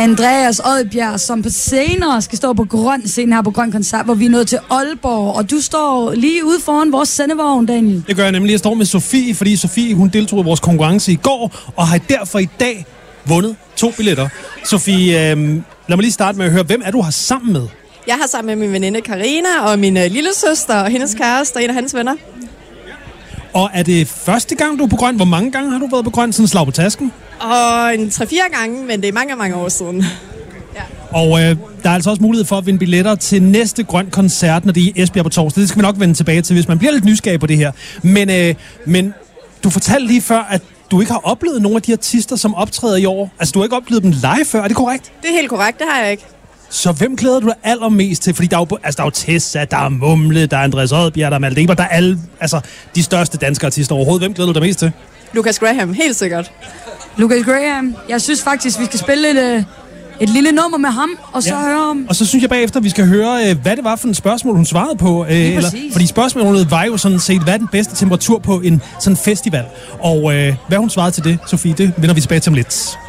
Andreas Odbjerg, som på senere skal stå på grøn scene her på Grøn Koncert, hvor vi er nået til Aalborg, og du står lige ude foran vores sendevogn, Daniel. Det gør jeg nemlig. Jeg står med Sofie, fordi Sofie, hun deltog i vores konkurrence i går, og har derfor i dag vundet 2 billetter. Sofie, lad mig lige starte med at høre, hvem er du har sammen med? Jeg har sammen med min veninde Karina og min lillesøster og hendes kæreste og en af hans venner. Og er det første gang, du er på grøn? Hvor mange gange har du været på grøn? Sådan slag på tasken? Og 3-4 gange, men det er mange, mange år siden. Ja. Og der er altså også mulighed for at vinde billetter til næste Grøn Koncert, når det er i Esbjerg på torsdag. Det skal vi nok vende tilbage til, hvis man bliver lidt nysgerrig på det her. Men du fortalte lige før, at du ikke har oplevet nogle af de artister, som optræder i år. Altså, du har ikke oplevet dem live før, er det korrekt? Det er helt korrekt, det har jeg ikke. Så hvem glæder du dig allermest til? Fordi der er jo Tessa, der er Mumle, der er Andreas Odbjerg, der er Malte Ebert, der er alle de største danske artister overhovedet. Hvem glæder du dig mest til? Lucas Graham, helt sikkert. Lucas Graham. Jeg synes faktisk, vi skal spille et lille nummer med ham, og så høre om... Og så synes jeg bagefter, vi skal høre, hvad det var for et spørgsmål, hun svarede på. Fordi spørgsmålet var jo sådan set, hvad er den bedste temperatur på en sådan festival? Og hvad hun svarede til det, Sofie, det vender vi tilbage til om lidt.